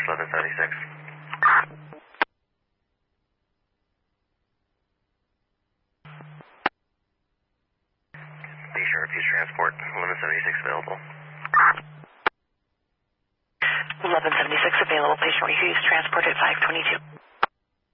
1176. Be sure if transport 1176 available. 1176 available. Patient refused transport at 522.